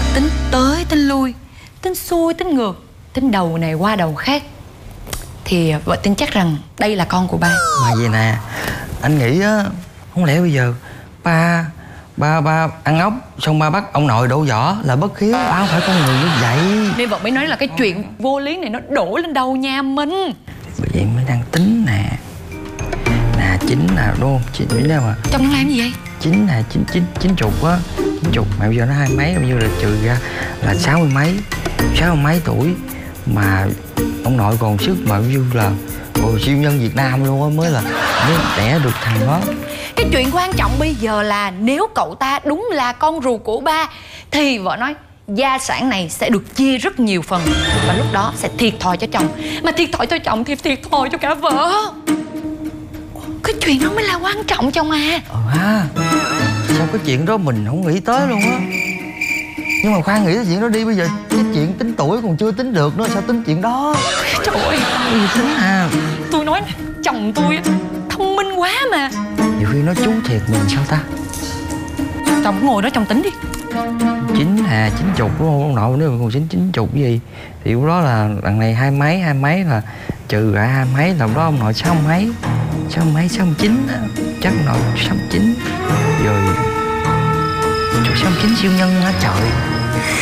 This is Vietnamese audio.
vợ tính tới tính lui, tính xuôi tính ngược, tính đầu này qua đầu khác, thì vợ tin chắc rằng đây là con của ba. Mà vậy nè, anh nghĩ á, không lẽ bây giờ ba ăn ốc xong ba bắt ông nội đổ vỏ là bất hiếu. Ba không phải con người như vậy. Nên vợ mới nói là cái chuyện vô lý này nó đổ lên đầu nhà Minh. Bởi vậy mới đang tính nè. Nè, chín nè, đúng không? Chín biết đâu mà. Chồng đang làm gì vậy? Chín nè, chín chục á. Chín chục, mà bây giờ nó 20 mấy, bao nhiêu là trừ ra là 60 mấy. 60 mấy tuổi. Mà ông nội còn sức mà bao nhiêu là siêu nhân Việt Nam luôn á, mới đẻ được thằng đó. Cái chuyện quan trọng bây giờ là nếu cậu ta đúng là con ruột của ba thì vợ nói gia sản này sẽ được chia rất nhiều phần, và lúc đó sẽ thiệt thòi cho chồng. Mà thiệt thòi cho chồng thì thiệt thòi cho cả vợ. Cái chuyện đó mới là quan trọng chồng à. Ha, sao cái chuyện đó mình không nghĩ tới luôn á. Nhưng mà khoan, nghĩ tới chuyện đó đi. Bây giờ cái chuyện tính tuổi còn chưa tính được nữa, sao tính chuyện đó? Trời ơi, Cái gì tính à? tôi nói nè, chồng tôi thông minh quá mà. Nhiều khi nó trúng thiệt mình sao ta? Chồng ngồi đó chồng tính đi. Chín chục đúng không? Ông nội nếu còn chín chục cái gì thì lúc đó là đằng này hai mấy là trừ lại hai mấy, là lúc đó ông nội sáu mấy 69 á. Chắc ông nội 69 rồi. Trời, 69 siêu nhân hả trời.